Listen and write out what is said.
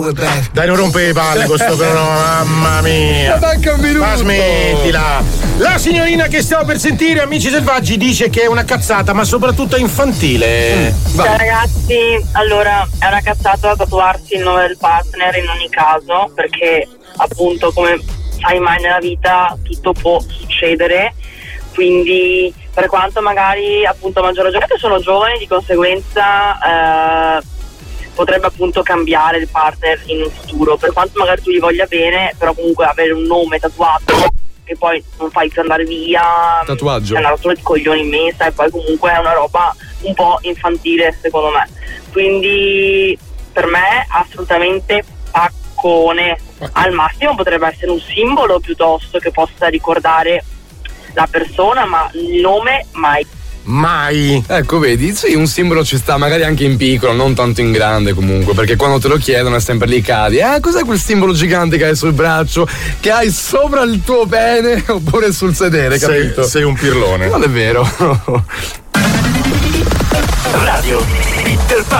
Dai, non rompe le palle con sto cronometro, mamma mia. Manca un minuto. Ma smettila. La signorina che stiamo per sentire, amici selvaggi, dice che è una cazzata, ma soprattutto infantile. Ciao ragazzi, allora è una cazzata tatuarsi il nome del partner in ogni caso, perché appunto come sai mai nella vita tutto può succedere, quindi per quanto magari appunto a maggior ragione che sono giovani, di conseguenza potrebbe appunto cambiare il partner in un futuro, per quanto magari tu gli voglia bene, però comunque avere un nome tatuato che poi non fai più andare via, tatuaggio, è una rottura di coglioni immensa, e poi comunque è una roba un po' infantile secondo me, quindi per me assolutamente paccone. Al massimo potrebbe essere un simbolo piuttosto che possa ricordare la persona, ma il nome mai. Ecco, vedi, sì, un simbolo ci sta, magari anche in piccolo, non tanto in grande comunque, perché quando te lo chiedono è sempre lì cadi. Cos'è quel simbolo gigante che hai sul braccio, che hai sopra il tuo pene oppure sul sedere, capito? Sei un pirlone. Non è vero. Radio Peter Pan.